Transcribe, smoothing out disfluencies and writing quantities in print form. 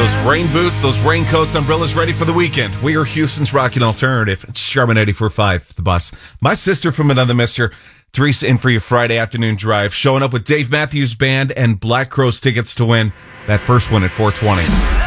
those rain boots, those raincoats, umbrellas ready for the weekend. We are Houston's Rockin' Alternative. It's Charmin 84.5, The Bus. My sister from another mister, Teresa, in for your Friday afternoon drive, showing up with Dave Matthews Band and Black Crowes tickets to win that first one at 420.